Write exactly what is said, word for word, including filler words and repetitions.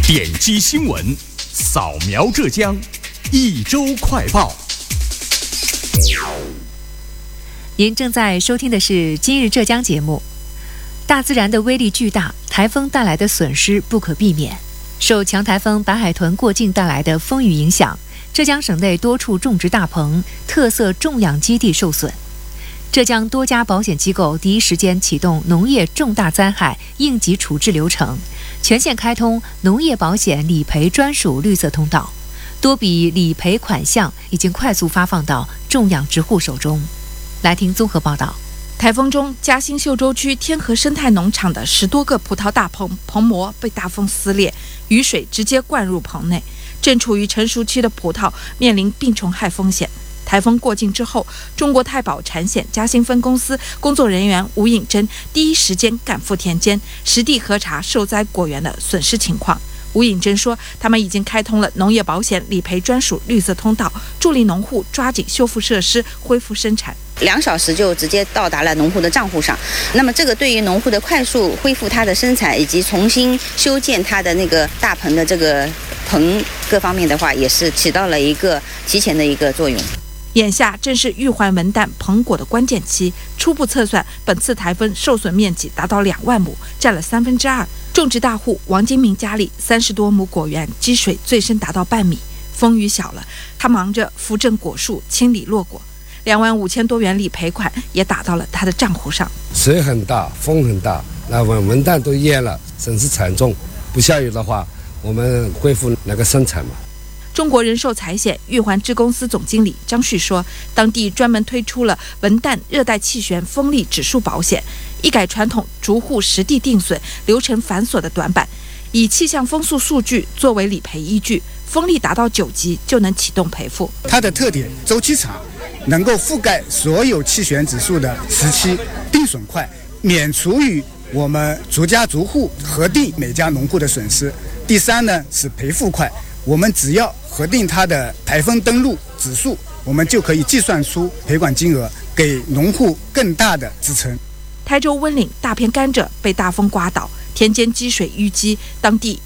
点击新闻，扫描浙江，一周快报。 您正在收听的是今日浙江节目。大自然的威力巨大，台风带来的损失不可避免。受强台风白海豚过境带来的风雨影响，浙江省内多处种植大棚、特色种养基地受损。浙江多家保险机构第一时间启动农业重大灾害应急处置流程，全线开通农业保险理赔专属绿色通道，多笔理赔款项已经快速发放到种养殖户手中。来听综合报道。 台风中，嘉兴秀洲区天河生态农场的十多个葡萄大棚棚膜被大风撕裂，雨水直接灌入棚内，正处于成熟期的葡萄面临病虫害风险。台风过境之后，中国太保产险嘉兴分公司工作人员吴颖珍第一时间赶赴田间，实地核查受灾果园的损失情况。吴颖珍说，他们已经开通了农业保险理赔专属绿色通道，助力农户抓紧修复设施，恢复生产。 两小时就直接到达了农户的账户上。那么这个对于农户的快速恢复他的生产，以及重新修建他的那个大棚的这个棚各方面的话，也是起到了一个提前的一个作用。 眼下正是玉环文旦棚果的关键期，初步测算，本次台风受损面积达到两万亩，占了三分之二。种植大户王金明家里三十多亩果园积水最深达到半米，风雨小了，他忙着扶正果树，清理落果。两万五千多元理赔款也打到了他的账户上。 水很大，风很大，那文文旦都淹了，损失惨重。不下雨的话，我们恢复那个生产嘛。 中国人寿财险玉环支公司总经理张旭说，当地专门推出了文旦热带气旋风力指数保险，一改传统逐户实地定损、流程繁琐的短板，以气象风速数据作为理赔依据，风力达到九级就能启动赔付。 它的特点周期长，能够覆盖所有气旋指数的时期，定损快，免除于我们逐家逐户核定每家农户的损失。第三呢是赔付快，我们只要核定它的台风登陆指数，我们就可以计算出赔款金额，给农户更大的支撑。 台州温岭大片甘蔗被大风刮倒，田间积水淤积，当地